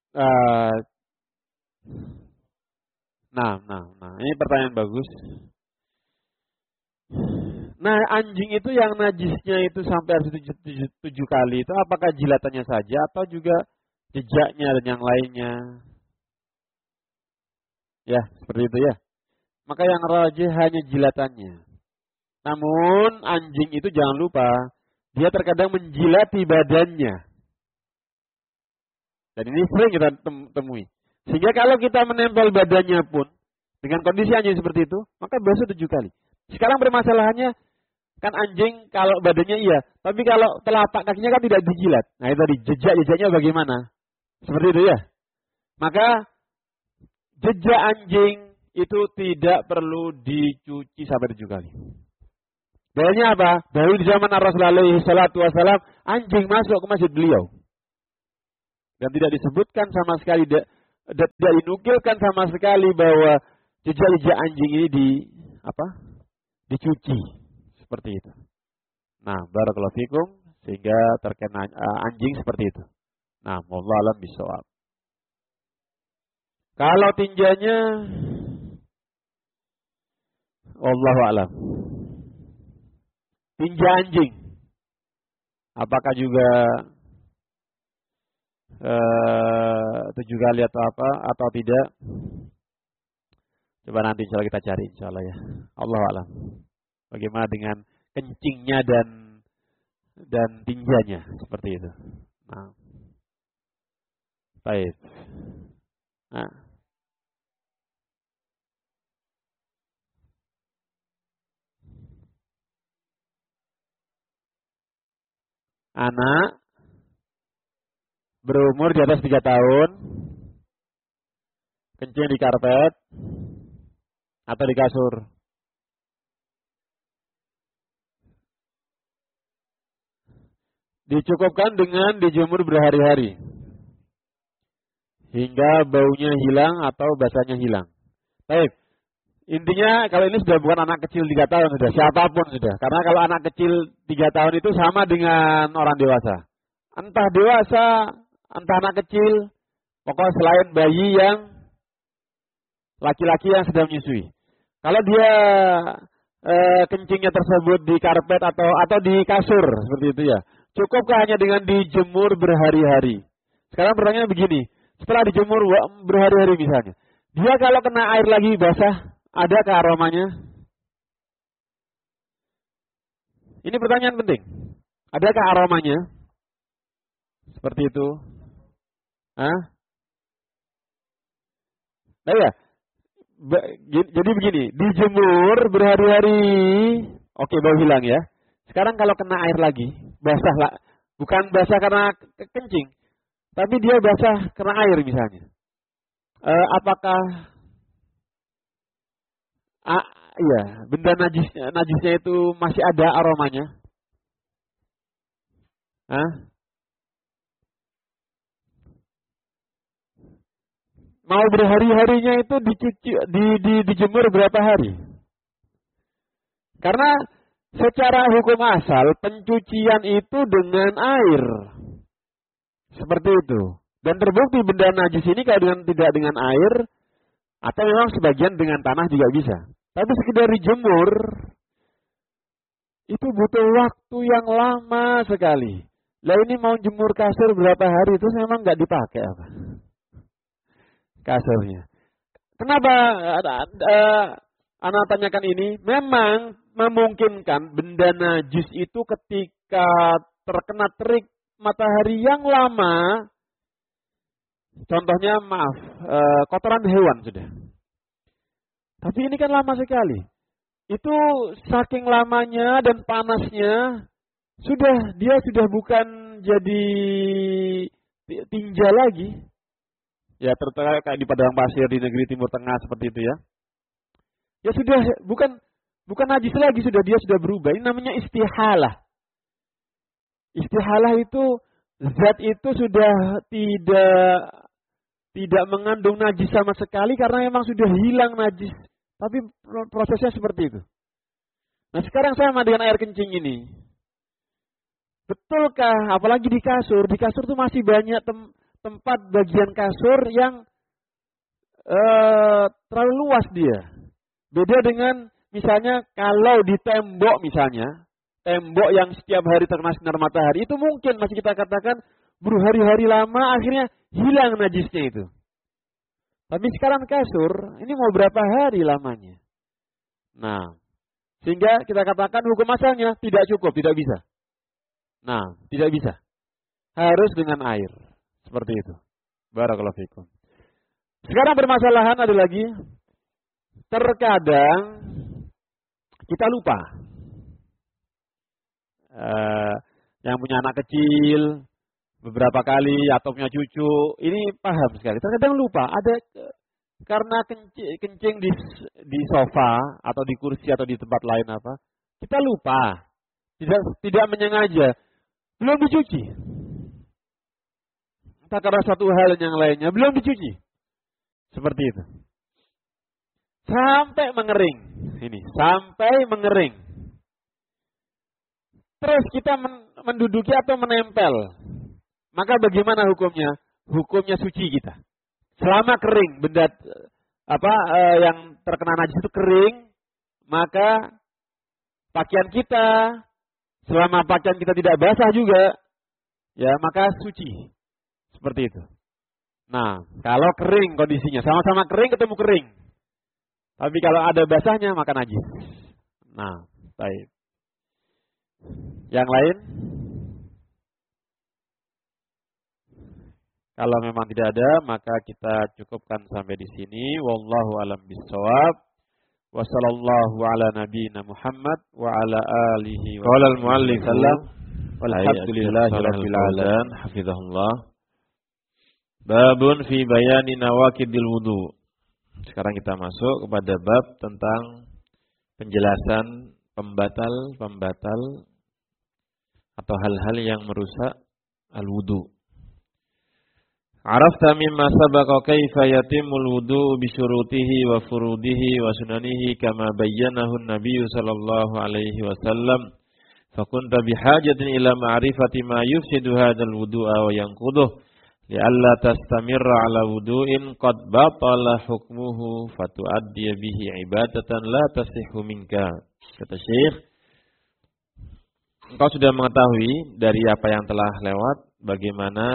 Uh, nah, ini pertanyaan bagus. Nah, anjing itu yang najisnya itu sampai harus 7 kali itu apakah jilatannya saja atau juga jejaknya dan yang lainnya? Ya, seperti itu ya. Maka yang rajih hanya jilatannya. Namun anjing itu jangan lupa, dia terkadang menjilati badannya. Dan ini sering kita temui. Sehingga kalau kita menempel badannya pun, dengan kondisi anjing seperti itu, maka basuh 7 kali. Sekarang permasalahannya, kan anjing kalau badannya iya, tapi kalau telapak kakinya kan tidak dijilat. Nah itu tadi, jejak-jejaknya bagaimana? Seperti itu ya. Maka jejak anjing itu tidak perlu dicuci sampai 7 kali. Dalilnya apa? Dahulu di zaman Rasulullah SAW, anjing masuk ke masjid beliau. Dan tidak disebutkan sama sekali, tidak dinukilkan sama sekali bahwa jejak-jejak anjing ini dicuci. Seperti itu. Nah, barakallahu fikum, sehingga terkena anjing seperti itu. Nah, wallahu a'lam bishawab. Kalau tinjanya, wallahu a'lam. Tinja anjing, apakah juga 7 kali atau apa atau tidak? Coba nanti insya Allah kita cari insya Allah ya. Allahu a'lam. Bagaimana dengan kencingnya dan tinjanya seperti itu. Nah, baik. Nah. Anak berumur di atas 3 tahun, kencing di karpet atau di kasur. Dicukupkan dengan dijemur berhari-hari hingga baunya hilang atau basahnya hilang. Baik. Intinya kalau ini sudah bukan anak kecil 3 tahun sudah, siapapun sudah. Karena kalau anak kecil 3 tahun itu sama dengan orang dewasa. Entah dewasa, entah anak kecil, pokoknya selain bayi yang laki-laki yang sedang menyusui. Kalau dia kencingnya tersebut di karpet atau di kasur seperti itu ya, cukupkah hanya dengan dijemur berhari-hari? Sekarang pertanyaannya begini, setelah dijemur berhari-hari misalnya, dia kalau kena air lagi basah, adakah aromanya? Ini pertanyaan penting. Adakah aromanya? Seperti itu. Hah? Nah ya, jadi begini, dijemur berhari-hari, oke bau hilang ya. Sekarang kalau kena air lagi, basah lah, bukan basah karena kencing, tapi dia basah kena air misalnya. Apakah iya, benda najisnya itu masih ada aromanya? Hah? Mau berhari-harinya itu dijemur berapa hari? Karena secara hukum asal pencucian itu dengan air. Seperti itu. Dan terbukti benda najis ini kalau tidak dengan air, atau memang sebagian dengan tanah juga bisa. Tapi sekedar dijemur, itu butuh waktu yang lama sekali. Lah ini mau jemur kasur berapa hari, itu memang nggak dipakai apa? Kasurnya. Kenapa anak tanyakan ini? Memang memungkinkan benda najis itu ketika terkena terik matahari yang lama, contohnya kotoran hewan sudah. Tapi ini kan lama sekali. Itu saking lamanya dan panasnya, dia sudah bukan jadi tinja lagi. Ya terutama kayak di padang pasir di negeri Timur Tengah seperti itu ya. Ya sudah bukan najis lagi, dia sudah berubah. Ini namanya istihalah. Istihalah itu zat itu sudah tidak mengandung najis sama sekali karena memang sudah hilang najis. Tapi prosesnya seperti itu. Nah sekarang sama dengan air kencing ini. Betulkah? Apalagi di kasur. Di kasur tuh masih banyak tempat bagian kasur yang terlalu luas dia. Beda dengan misalnya kalau di tembok misalnya, tembok yang setiap hari terkena sinar matahari, itu mungkin masih kita katakan berhari-hari lama akhirnya hilang najisnya itu. Tapi sekarang kasur, ini mau berapa hari lamanya? Nah, sehingga kita katakan hukum asalnya tidak cukup, tidak bisa. Nah, tidak bisa. Harus dengan air. Seperti itu. Barakallahu fikum. Sekarang permasalahan ada lagi. Terkadang kita lupa. Yang punya anak kecil beberapa kali atau punya cucu, ini paham sekali. Terkadang lupa. Ada karena kencing di sofa atau di kursi atau di tempat lain apa, kita lupa. Tidak menyengaja. Belum dicuci. Entah karena satu hal yang lainnya belum dicuci. Seperti itu. Sampai mengering. Ini, sampai mengering. Terus kita menduduki atau menempel. Maka bagaimana hukumnya? Hukumnya suci kita. Selama kering, benda yang terkena najis itu kering, maka pakaian kita, selama pakaian kita tidak basah juga, ya maka suci. Seperti itu. Nah, kalau kering kondisinya, sama-sama kering ketemu kering. Tapi kalau ada basahnya maka najis. Nah, baik. Yang lain? Kalau memang tidak ada, maka kita cukupkan sampai di sini. Wallahu a'lam bishawab. Wa sallallahu ala nabiyyina Muhammad wa ala alihi wa qala al-muallif walhamdulillahi rabbil alamin. Hafizahullah. Babun fi bayani nawaqidil wudu. Sekarang kita masuk kepada bab tentang penjelasan pembatal atau hal-hal yang merusak al-wudu. Arafta mimma sabaqa kaifa yatimul wudu bi syurutihi wa furudihi wa sunanihi kama bayyanahu an-nabiy sallallahu alaihi wasallam. Fakunta bihajatin ila ma'rifati ma yufsidu hadzal wudu'a wa yanquduhu li'alla tastamirra ala wudu'in qad batala hukmuhu fatu'addi bihi ibadatan la tasihhu minka. Kata Syekh, engkau sudah mengetahui dari apa yang telah lewat bagaimana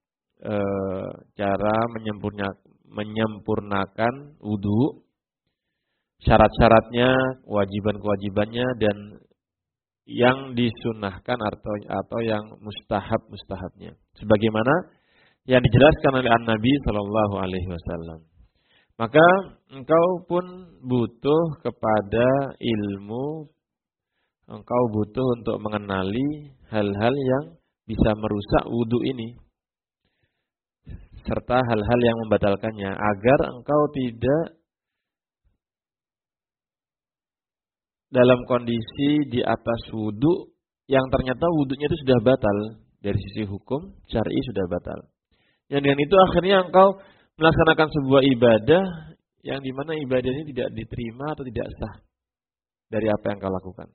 cara menyempurnakan wudu, syarat-syaratnya, kewajiban-kewajibannya, dan yang disunahkan atau yang mustahab-mustahabnya. Sebagaimana yang dijelaskan oleh An-Nabi Sallallahu Alaihi Wasallam. Maka engkau pun butuh kepada ilmu, engkau butuh untuk mengenali hal-hal yang bisa merusak wudu ini, serta hal-hal yang membatalkannya, agar engkau tidak dalam kondisi di atas wudu yang ternyata wudunya itu sudah batal dari sisi hukum syar'i, sudah batal. Yang dengan itu akhirnya engkau melaksanakan sebuah ibadah yang dimana ibadah ini tidak diterima atau tidak sah dari apa yang engkau lakukan.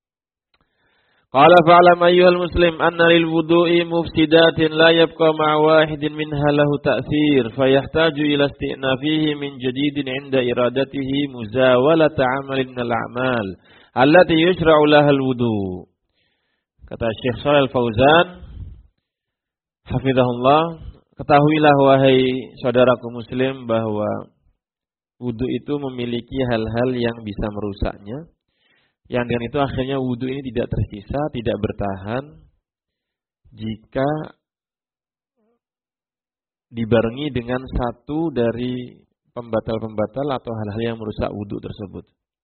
Qala fa'lam ayyuhal muslim anna lil wudu'i mufsidatin la yabqa ma'a wahidin minha lahu ta'thir fayahtaju ila isti'nafihi min jadidin 'inda iradatihi muzawalata 'amalin minal a'mal allati yushra'u laha al-wudu'. Kata Syekh Shalal Fauzan hafizahullah, ketahuilah wahai saudaraku muslim bahwa wudu itu memiliki hal-hal yang bisa merusaknya. Yang dengan itu akhirnya wudu ini tidak tersisa, tidak bertahan jika dibarengi dengan satu dari pembatal-pembatal atau hal-hal yang merusak wudu tersebut.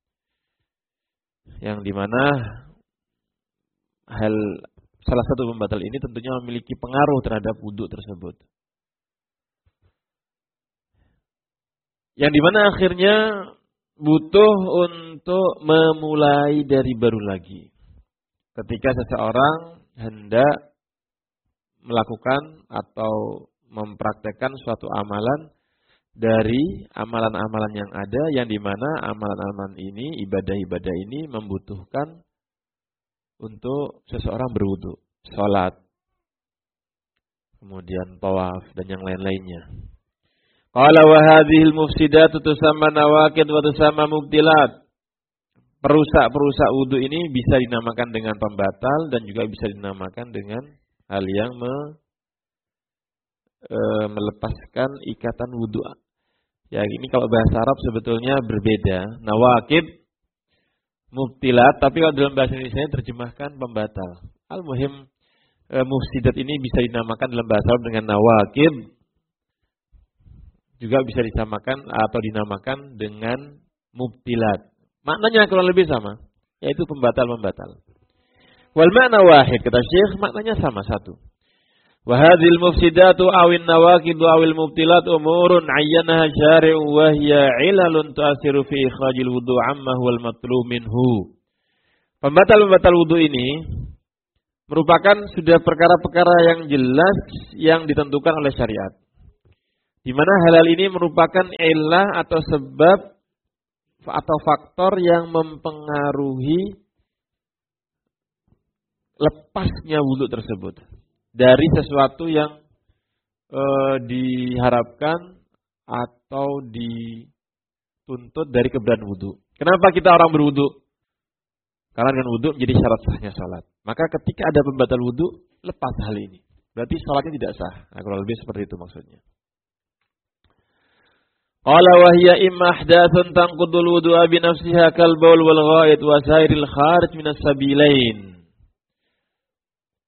Yang dimana salah satu pembatal ini tentunya memiliki pengaruh terhadap wudu tersebut. Yang dimana akhirnya butuh untuk memulai dari baru lagi. Ketika seseorang hendak melakukan atau mempraktekkan suatu amalan dari amalan-amalan yang ada, yang dimana amalan-amalan ini, ibadah-ibadah ini membutuhkan untuk seseorang berwudu, sholat, kemudian tawaf dan yang lain-lainnya. Qala wa hadhil mufsidatu tusamma nawaqid wa tusamma mubtilat. Perusak-perusak wudu ini bisa dinamakan dengan pembatal dan juga bisa dinamakan dengan hal yang melepaskan ikatan wudu. Ya, ini kalau bahasa Arab sebetulnya berbeda. Nawaqid, mubtilat, tapi kalau dalam bahasa Indonesia terjemahkan pembatal. Al-muhim mufsidat ini bisa dinamakan dalam bahasa Arab dengan nawaqid. Juga bisa disamakan atau dinamakan dengan mubtilat. Maknanya kurang lebih sama, yaitu pembatal-pembatal. Wal makna wahid, kata Syekh, maknanya sama, satu. Wa hadhil mufsidatu awin nawaqid awil mubtilat umurun ayyanaha syari'u wa hiya ilalun tu'asiru fi ikhrajil wudu' amma huwal matlub minhu. Pembatal-pembatal wudu ini merupakan sudah perkara-perkara yang jelas yang ditentukan oleh syariat. Di mana hal-hal ini merupakan illah atau sebab atau faktor yang mempengaruhi lepasnya wudu tersebut dari sesuatu yang diharapkan atau dituntut dari keberadaan wudu. Kenapa kita orang berwudu? Karena dengan wudu menjadi syarat sahnya salat. Maka ketika ada pembatal wudu, lepas hal ini. Berarti salatnya tidak sah. Nah, kurang lebih seperti itu maksudnya. Qala wa hiya imma ahdatsun tanqudul wudu'a bi nafsiha kal baul wal ghaid wa sairil kharij minas sabilain.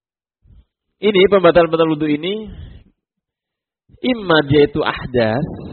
Ini pembatal-pembatal wudu ini imma dia itu ahdas,